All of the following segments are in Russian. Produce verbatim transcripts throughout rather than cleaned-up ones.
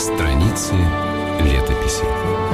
Страницы летописи.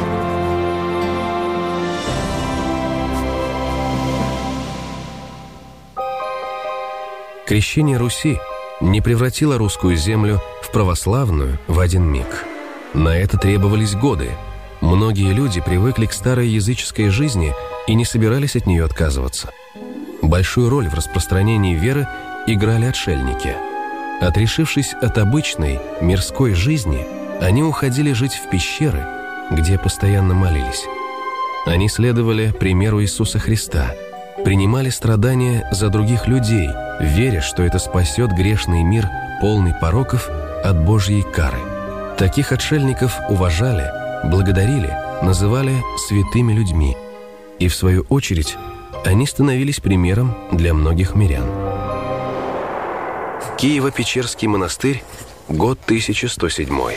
Крещение Руси не превратило русскую землю в православную в один миг. На это требовались годы. Многие люди привыкли к старой языческой жизни и не собирались от нее отказываться. Большую роль в распространении веры играли отшельники. Отрешившись от обычной мирской жизни, они уходили жить в пещеры, где постоянно молились. Они следовали примеру Иисуса Христа, принимали страдания за других людей, веря, что это спасет грешный мир, полный пороков, от Божьей кары. Таких отшельников уважали, благодарили, называли святыми людьми. И в свою очередь они становились примером для многих мирян. Киево-Печерский монастырь, год тысяча сто седьмой.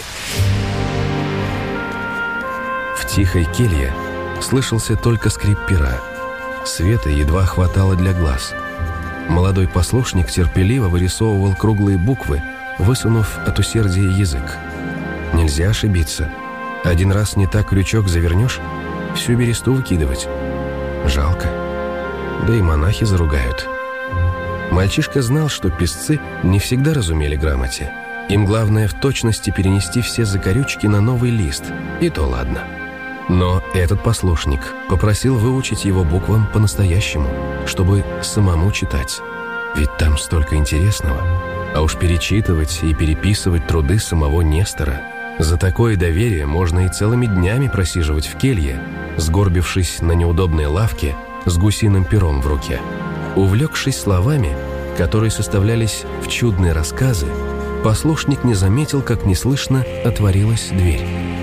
В тихой келье слышался только скрип пера. Света едва хватало для глаз. Молодой послушник терпеливо вырисовывал круглые буквы, высунув от усердия язык. Нельзя ошибиться. Один раз не так крючок завернешь, всю бересту выкидывать. Жалко. Да и монахи заругают. Мальчишка знал, что писцы не всегда разумели грамоте. Им главное в точности перенести все закорючки на новый лист, и то ладно. Но этот послушник попросил выучить его буквам по-настоящему, чтобы самому читать. Ведь там столько интересного. А уж перечитывать и переписывать труды самого Нестора. За такое доверие можно и целыми днями просиживать в келье, сгорбившись на неудобной лавке с гусиным пером в руке. Увлекшись словами, которые составлялись в чудные рассказы, послушник не заметил, как неслышно отворилась дверь.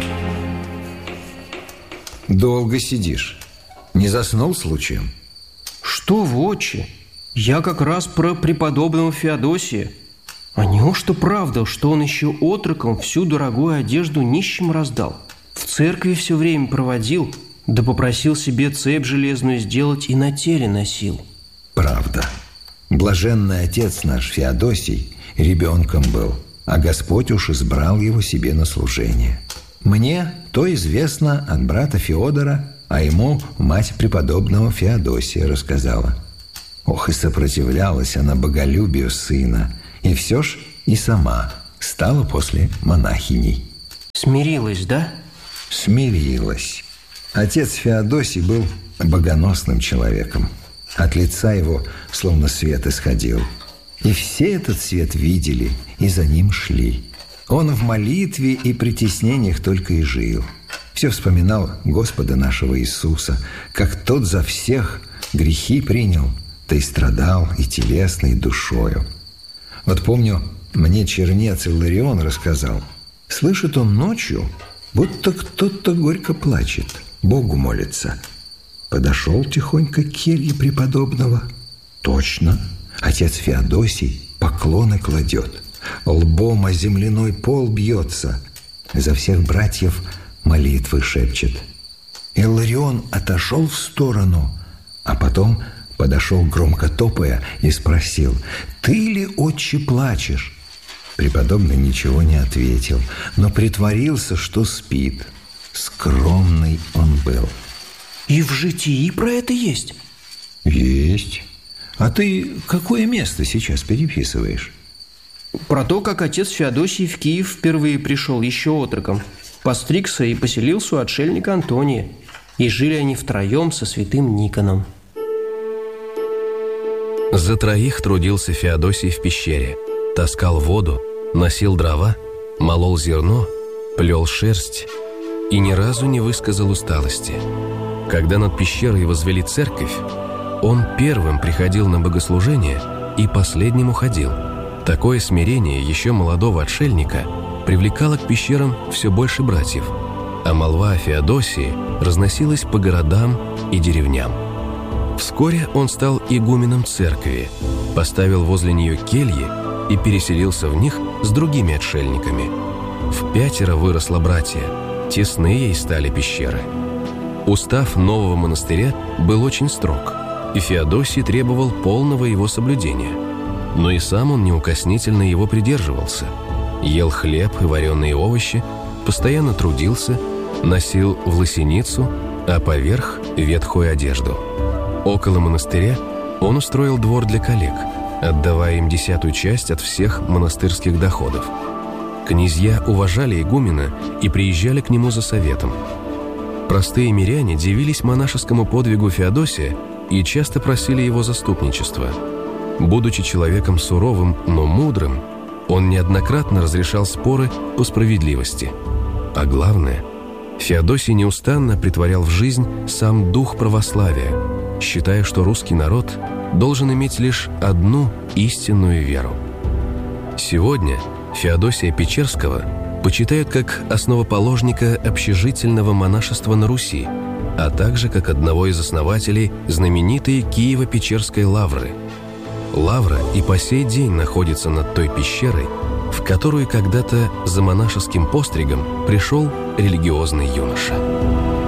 Долго сидишь. Не заснул случаем? Что вы, отче? Я как раз про преподобного Феодосия. А неужто правда, что он еще отроком всю дорогую одежду нищим раздал? В церкви все время проводил, да попросил себе цепь железную сделать и на теле носил. Правда. Блаженный отец наш Феодосий ребенком был, а Господь уж избрал его себе на служение. Мне то известно от брата Феодора, а ему мать преподобного Феодосия рассказала. Ох, и сопротивлялась она боголюбию сына, и все ж и сама стала после монахиней. Смирилась, да? Смирилась. Отец Феодосий был богоносным человеком. От лица его словно свет исходил. И все этот свет видели и за ним шли. Он в молитве и притеснениях только и жил. Все вспоминал Господа нашего Иисуса, как тот за всех грехи принял, да и страдал и телесно, и душою. Вот помню, мне чернец Илларион рассказал. Слышит он ночью, будто кто-то горько плачет, Богу молится. Подошел тихонько к келье преподобного. Точно, отец Феодосий поклоны кладет, лбом о земляной пол бьется, за всех братьев молитвы шепчет. Илларион отошел в сторону, а потом подошел громко топая и спросил: «Ты ли, отче, плачешь?» Преподобный ничего не ответил, но притворился, что спит. Скромный он был. И в житии про это есть? Есть. А ты какое место сейчас переписываешь? Про то, как отец Феодосий в Киев впервые пришел еще отроком. Постригся и поселился у отшельника Антония. И жили они втроем со святым Никоном. За троих трудился Феодосий в пещере. Таскал воду, носил дрова, молол зерно, плел шерсть и ни разу не высказал усталости. Когда над пещерой возвели церковь, он первым приходил на богослужение и последним уходил. Такое смирение еще молодого отшельника привлекало к пещерам все больше братьев, а молва о Феодосии разносилась по городам и деревням. Вскоре он стал игуменом церкви, поставил возле нее кельи и переселился в них с другими отшельниками. В пятеро выросло братья, тесные и стали пещеры. Устав нового монастыря был очень строг, и Феодосий требовал полного его соблюдения. Но и сам он неукоснительно его придерживался. Ел хлеб и вареные овощи, постоянно трудился, носил власеницу, а поверх – ветхую одежду. Около монастыря он устроил двор для коллег, отдавая им десятую часть от всех монастырских доходов. Князья уважали игумена и приезжали к нему за советом. Простые миряне дивились монашескому подвигу Феодосия и часто просили его заступничества. Будучи человеком суровым, но мудрым, он неоднократно разрешал споры по справедливости. А главное, Феодосий неустанно претворял в жизнь сам дух православия, считая, что русский народ должен иметь лишь одну истинную веру. Сегодня Феодосия Печерского почитают как основоположника общежительного монашества на Руси, а также как одного из основателей знаменитой Киево-Печерской лавры. Лавра и по сей день находится над той пещерой, в которую когда-то за монашеским постригом пришел религиозный юноша.